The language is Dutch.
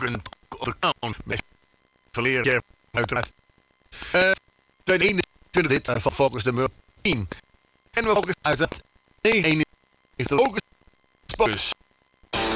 een op de count met verleer uiteraard. 2021 dit van Focus de Team. En we focussen uit het 1 is er ook een spus.